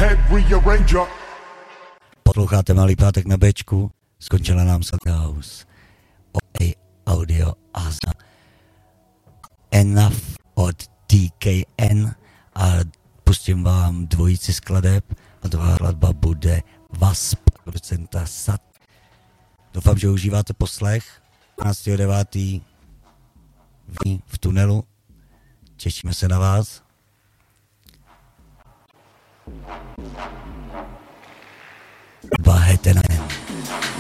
Posloucháte Malý pátek na Bčku, skončila nám House. Audio Asa. Enough od TKN a pustím vám dvojici skladeb a druhá skladba bude Wasp, producenta Sat. Doufám, že užíváte poslech 12.9. v tunelu. Těšíme se na vás. Baheten.